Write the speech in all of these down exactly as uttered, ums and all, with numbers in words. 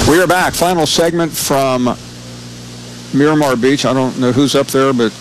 We are back. Final segment from Miramar Beach. I don't know who's up there, but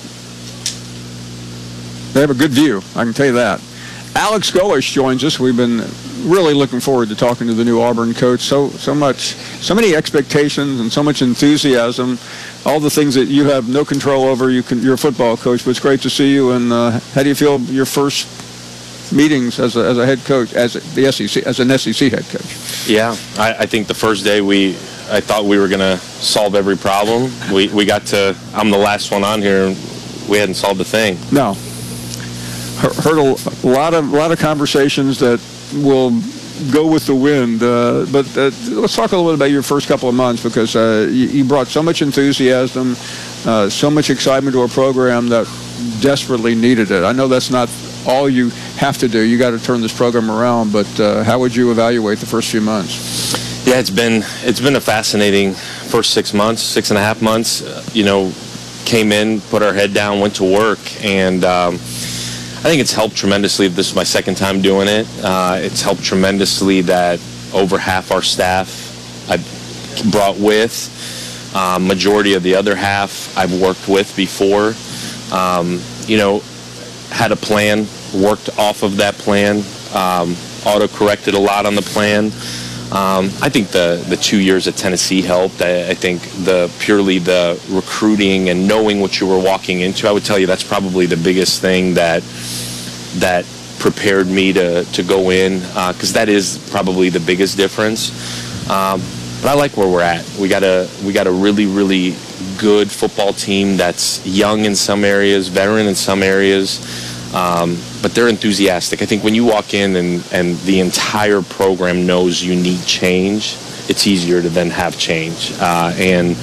they have a good view. I can tell you that. Alex Golesh joins us. We've been really looking forward to talking to the new Auburn coach. So so much, so many expectations and so much enthusiasm. All the things that you have no control over. You can, you're a football coach, but it's great to see you. And uh, how do you feel your first meetings as a, as a head coach, as a, the S E C, as an S E C head coach? Yeah, I, I think the first day we, I thought we were going to solve every problem. We we got to, I'm the last one on here, and we hadn't solved a thing. No. Heard a lot of a lot of conversations that will go with the wind. Uh, but uh, let's talk a little bit about your first couple of months, because uh, you, you brought so much enthusiasm, uh, so much excitement to a program that desperately needed it. I know that's not all you have to do. You got to turn this program around. But uh, how would you evaluate the first few months? Yeah, it's been it's been a fascinating first six months, six and a half months. Uh, you know, came in, put our head down, went to work, and. Um, I think it's helped tremendously. This is my second time doing it. Uh, it's helped tremendously that over half our staff I brought with. Uh, majority of the other half I've worked with before. Um, you know, had a plan, worked off of that plan, um, auto-corrected a lot on the plan. Um, I think the, the two years at Tennessee helped. I, I think the purely the recruiting and knowing what you were walking into, I would tell you that's probably the biggest thing that that prepared me to, to go in, because uh, that is probably the biggest difference. Um, but I like where we're at. We got a we got a really, really good football team that's young in some areas, veteran in some areas. Um, but they're enthusiastic. I think when you walk in and, and the entire program knows you need change, it's easier to then have change. Uh, and